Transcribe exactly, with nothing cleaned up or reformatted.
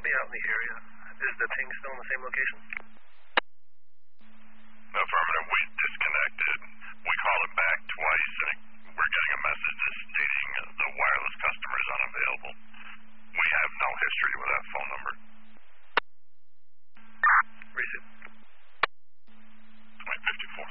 me out in the area. Is the ping still in the same location?